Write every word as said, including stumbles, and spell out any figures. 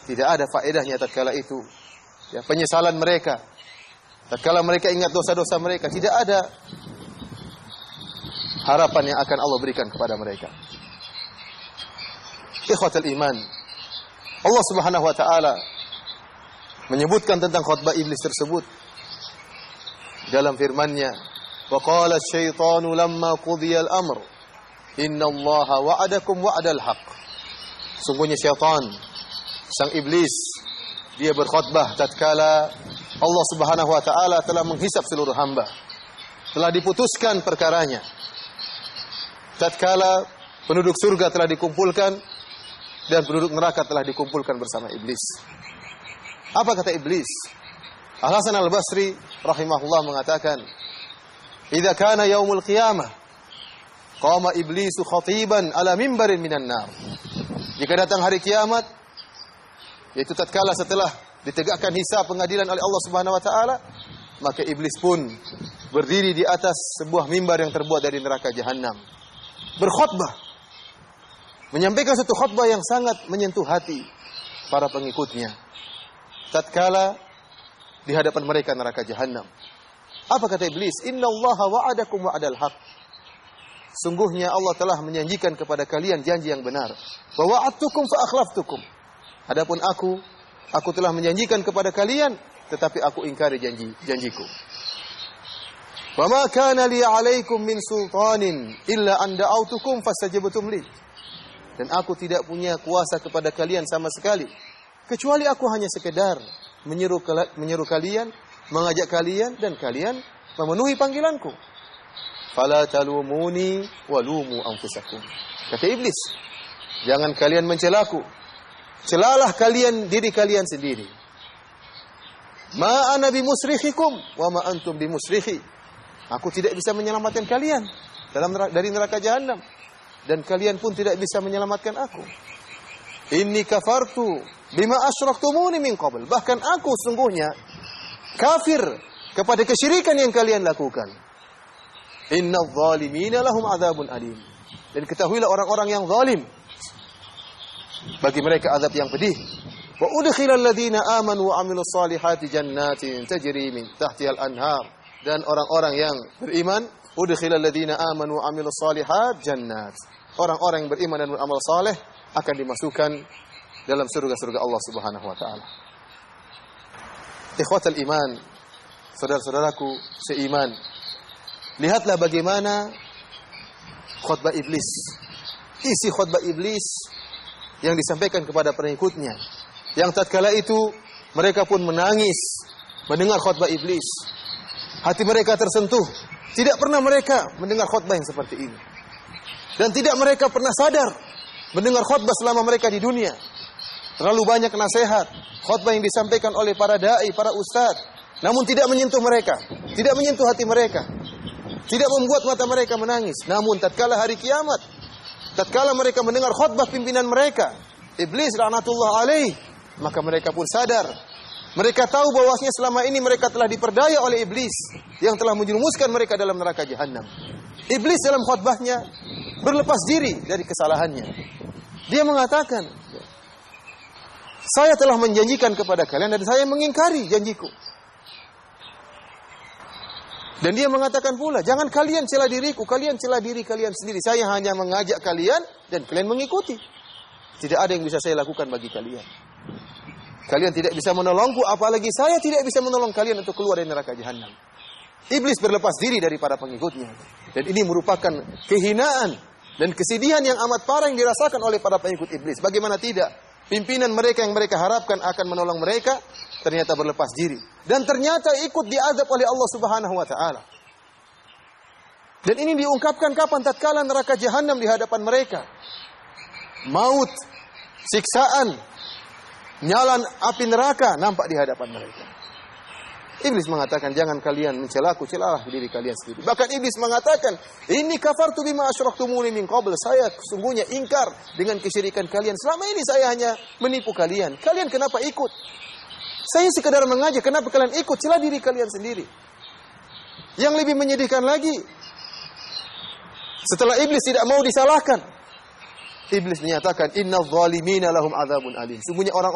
Tidak ada faedahnya tatkala itu. Ya, penyesalan mereka. Tatkala mereka ingat dosa-dosa mereka, tidak ada harapan yang akan Allah berikan kepada mereka. Ikhwatul iman, Allah Subhanahu wa taala menyebutkan tentang khutbah iblis tersebut dalam firman-Nya, "Wa qala asy-syaitanu lamma qudiya al-amr, innallaha wa'adakum wa'dal haqq." Sungguhnya syaitan, sang iblis, dia berkhutbah tatkala Allah Subhanahu wa taala telah menghisap seluruh hamba. Telah diputuskan perkaranya. Tatkala penduduk surga telah dikumpulkan dan penduduk neraka telah dikumpulkan bersama iblis. Apa kata iblis? Al-Hasan Al-Basri rahimahullah mengatakan, "Idza kana yaumul qiyamah, qama iblisu khatiban ala mimbarin minan nar." Jika datang hari kiamat, yaitu tatkala setelah ditegakkan hisab pengadilan oleh Allah Subhanahu wa taala, maka iblis pun berdiri di atas sebuah mimbar yang terbuat dari neraka jahanam, berkhutbah, menyampaikan satu khutbah yang sangat menyentuh hati para pengikutnya tatkala di hadapan mereka neraka jahanam. Apa kata iblis? "Innallaha wa'adakum wa'dal haqq." Sungguhnya Allah telah menjanjikan kepada kalian janji yang benar. "Wa wa'adtukum fa akhlaftukum." Adapun aku, aku telah menjanjikan kepada kalian, tetapi aku ingkari janji janjiku. "Wa ma kana li 'alaikum min sultanin illa an da'awtukum fastajabtum li." Dan aku tidak punya kuasa kepada kalian sama sekali, kecuali aku hanya sekedar menyeru menyeru kalian, mengajak kalian, dan kalian memenuhi panggilanku. "Fala talumuni walumu anfusakum." Kata iblis, jangan kalian mencelaku, celalah kalian diri kalian sendiri. "Ma ana bimusrikhikum wa ma antum bimusrikhi." Aku tidak bisa menyelamatkan kalian dalam neraka, dari neraka jahanam, dan kalian pun tidak bisa menyelamatkan aku. "Inni kafartu bima asyraktumuni min qabl." Bahkan aku sungguhnya kafir kepada kesyirikan yang kalian lakukan. "Innadh dhalimina lahum adzabun alim." Dan ketahuilah orang-orang yang zalim, bagi mereka azab yang pedih. "Wa udkhilal ladzina amanu wa 'amilus solihati jannatin tajri min tahtihal anhar." Dan orang-orang yang beriman, udkhilal ladzina amanu wa 'amilus solihat jannat. Orang-orang yang beriman dan beramal saleh akan dimasukkan dalam surga-surga Allah Subhanahu wa taala. Ikhwatul iman, saudara-saudaraku seiman, lihatlah bagaimana khutbah iblis. Isi khutbah iblis yang disampaikan kepada pengikutnya, yang tatkala itu mereka pun menangis mendengar khutbah iblis. Hati mereka tersentuh. Tidak pernah mereka mendengar khutbah yang seperti ini. Dan tidak mereka pernah sadar mendengar khutbah selama mereka di dunia. Terlalu banyak nasihat, khutbah yang disampaikan oleh para dai, para ustaz, namun tidak menyentuh mereka, tidak menyentuh hati mereka, tidak membuat mata mereka menangis. Namun tatkala hari kiamat, tatkala mereka mendengar khutbah pimpinan mereka, iblis laknatullah alaih, maka mereka pun sadar. Mereka tahu bahwasanya selama ini mereka telah diperdaya oleh iblis yang telah menjerumuskan mereka dalam neraka jahanam. Iblis dalam khutbahnya berlepas diri dari kesalahannya. Dia mengatakan, "Saya telah menjanjikan kepada kalian dan saya mengingkari janjiku." Dan dia mengatakan pula, "Jangan kalian cela diriku, kalian cela diri kalian sendiri. Saya hanya mengajak kalian dan kalian mengikuti. Tidak ada yang bisa saya lakukan bagi kalian. Kalian tidak bisa menolongku, apalagi saya tidak bisa menolong kalian untuk keluar dari neraka jahanam." Iblis berlepas diri dari para pengikutnya. Dan ini merupakan kehinaan dan kesedihan yang amat parah yang dirasakan oleh para pengikut iblis. Bagaimana tidak? Pimpinan mereka yang mereka harapkan akan menolong mereka, ternyata berlepas diri. Dan ternyata ikut diazab oleh Allah Subhanahu wa taala. Dan ini diungkapkan kapan? Tatkala neraka jahanam di hadapan mereka. Maut, siksaan, nyala api neraka nampak di hadapan mereka. Iblis mengatakan, "Jangan kalian mencelaku, celalah diri kalian sendiri." Bahkan iblis mengatakan, "Inni kafartu bima asyraktumuni min qabl." Saya sesungguhnya ingkar dengan kesyirikan kalian. Selama ini saya hanya menipu kalian. Kalian kenapa ikut? Saya sekedar mengajak, kenapa kalian ikut? Celah diri kalian sendiri. Yang lebih menyedihkan lagi, setelah iblis tidak mau disalahkan, iblis menyatakan, "Innadh dhalimina lahum adzabun alim." Sungguhnya orang